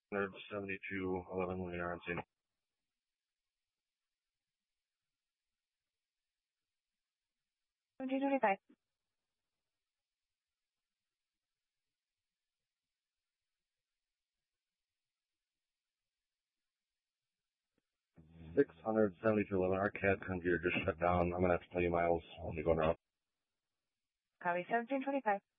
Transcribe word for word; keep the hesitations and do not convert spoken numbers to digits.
seventy-two eleven when you're on scene. seventeen twenty-five. six seventy-two eleven, our C A D computer just shut down. I'm going to have to tell you miles when we go out. Copy seventeen twenty-five.